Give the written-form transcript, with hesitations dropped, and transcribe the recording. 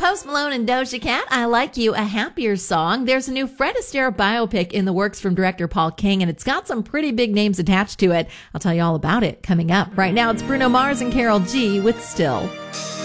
Post Malone and Doja Cat, I Like You, a happier song. There's a new Fred Astaire biopic in the works from director Paul King, and it's got some pretty big names attached to it. I'll tell you all about it coming up. Right now, it's Bruno Mars and Karol G with Still.